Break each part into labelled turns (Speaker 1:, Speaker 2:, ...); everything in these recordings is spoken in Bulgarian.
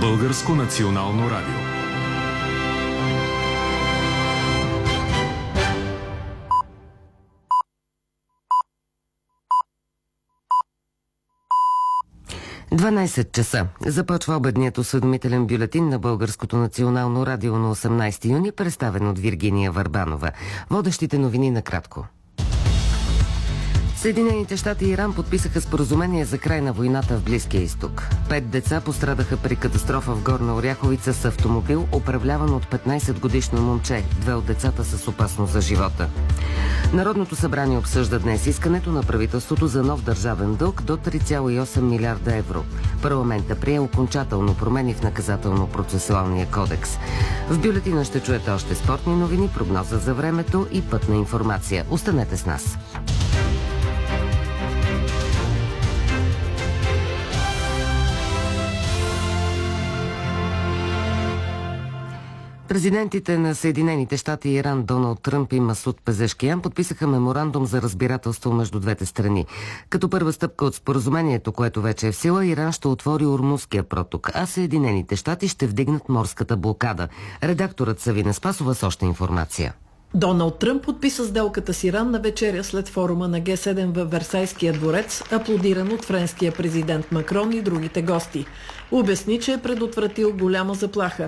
Speaker 1: Българско национално радио.
Speaker 2: Дванадесет часа. Започва обедният осведомителен бюлетин на Българското национално радио на 18 юни, представен от Виргиния Върбанова. Водещите новини накратко. Съединените щати и Иран подписаха споразумение за край на войната в Близкия изток. 5 деца пострадаха при катастрофа в Горна Оряховица с автомобил, управляван от 15-годишно момче. 2 от децата са с опасност за живота. Народното събрание обсъжда днес искането на правителството за нов държавен дълг до 3,8 милиарда евро. Парламентът прие окончателно промени в наказателно-процесуалния кодекс. В бюлетина ще чуете още спортни новини, прогноза за времето и пътна информация. Останете с нас. Президентите на Съединените щати и Иран Доналд Тръмп и Масуд Пезешкиян подписаха меморандум за разбирателство между двете страни. Като първа стъпка от споразумението, което вече е в сила, Иран ще отвори Ормузския проток, а Съединените щати ще вдигнат морската блокада. Редакторът Савина Спасова с още информация.
Speaker 3: Доналд Тръмп подписа сделката с Иран на вечеря след форума на Г7 във Версайския дворец, аплодиран от френския президент Макрон и другите гости. Обясни, че е предотвратил голяма заплаха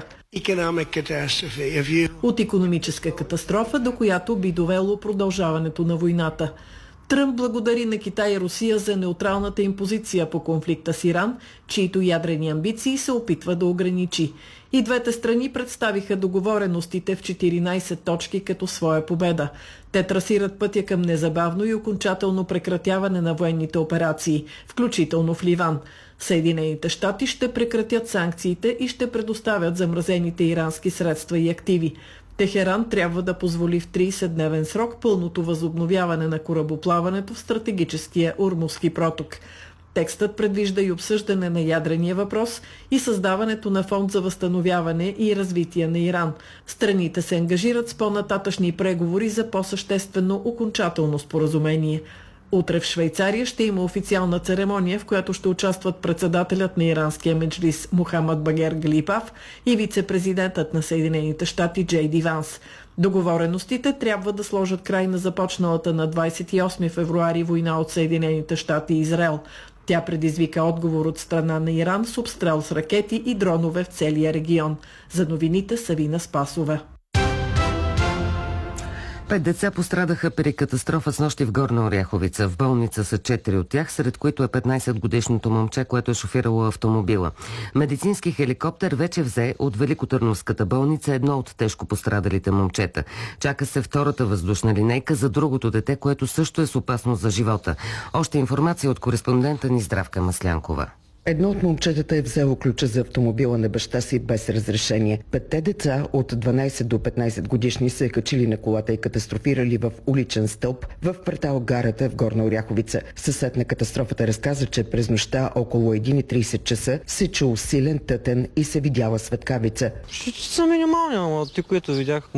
Speaker 3: от икономическа катастрофа, до която би довело продължаването на войната. Тръмп благодари на Китай и Русия за неутралната им позиция по конфликта с Иран, чието ядрени амбиции се опитва да ограничи. И двете страни представиха договореностите в 14 точки като своя победа. Те трасират пътя към незабавно и окончателно прекратяване на военните операции, включително в Ливан. Съединените щати ще прекратят санкциите и ще предоставят замразените ирански средства и активи. Техеран трябва да позволи в 30-дневен срок пълното възобновяване на корабоплаването в стратегическия Ормузски проток. Текстът предвижда и обсъждане на ядрения въпрос и създаването на фонд за възстановяване и развитие на Иран. Страните се ангажират с по-нататъчни преговори за по-съществено окончателно споразумение. Утре в Швейцария ще има официална церемония, в която ще участват председателят на иранския меджлис Мохамад Багер Галипав и вице-президентът на Съединените щати Джей Ди Ванс. Договореностите трябва да сложат край на започналата на 28 февруари война от Съединените щати и Израел. Тя предизвика отговор от страна на Иран с обстрел с ракети и дронове в целия регион. За новините Савина Спасова.
Speaker 2: 5 деца пострадаха при катастрофа снощи в Горна Оряховица. В болница са 4 от тях, сред които е 15-годишното момче, което е шофирало автомобила. Медицински хеликоптер вече взе от Великотърновската болница едно от тежко пострадалите момчета. Чака се втората въздушна линейка за другото дете, което също е с опасност за живота. Още информация от кореспондента ни Здравка Маслянкова.
Speaker 4: Едно от момчетата е взело ключа за автомобила на баща си без разрешение. 5 деца от 12 до 15 годишни се качили на колата и катастрофирали в уличен стълб в квартал Гарата в Горна Оряховица. Съсед на катастрофата разказа, че през нощта около 1:30 часа се чул силен тътен и се видяла светкавица.
Speaker 5: Ще са минимални, ама ти, които видях,